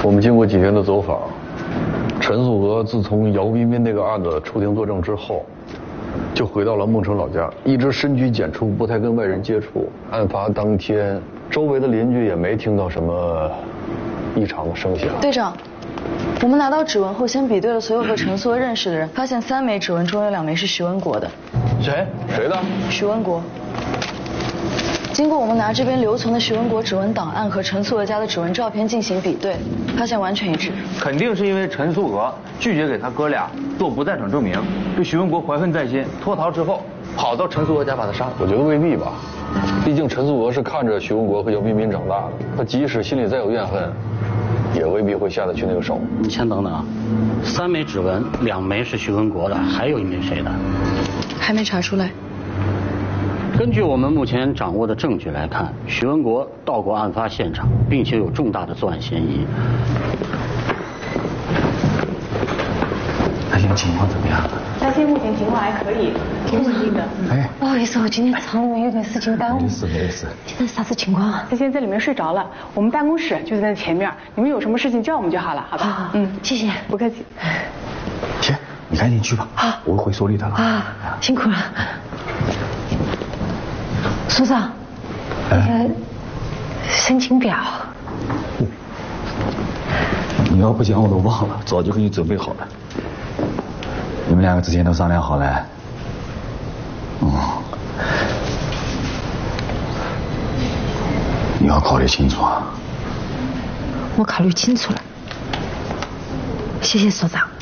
我们经过几天的走访，陈素娥自从姚彬彬那个案子出庭作证之后，就回到了孟城老家，一直深居简出，不太跟外人接触。案发当天，周围的邻居也没听到什么异常的声响。 队长，我们拿到指纹后，先比对了所有和陈素娥认识的人，发现3枚指纹中有2枚是徐文国的。 谁的？ 徐文国。经过我们拿这边留存的徐文国指纹档案和陈素娥家的指纹照片进行比对，发现完全一致。 肯定是因为陈素娥拒绝给他哥俩做不在场证明，对徐文国怀恨在心，脱逃之后跑到陈素娥家把他杀了。 我觉得未必吧，毕竟陈素娥是看着徐文国和姚彬彬长大的，他即使心里再有怨恨，也未必会下得去那个手。 你先等等啊，3枚指纹，2枚是徐文国的，还有1枚谁的？ 还没查出来。 根据我们目前掌握的证据来看，徐文国到过案发现场，并且有重大的作案嫌疑。 他现在情况怎么样？ 他现在目前情况还可以，挺稳定的。 哎， 不好意思，我今天厂里面有点事情耽误。 没事没事。 现在啥子情况啊？ 他现在在里面睡着了，我们办公室就在那前面，你们有什么事情叫我们就好了，好吧？ 谢谢， 不客气。 行，你赶紧去吧，我会说理他了。 辛苦了。所长，那个申请表， 你要不讲我都忘了，早就给你准备好了。你们2个之前都商量好了。你要考虑清楚啊。 我考虑清楚了。谢谢所长。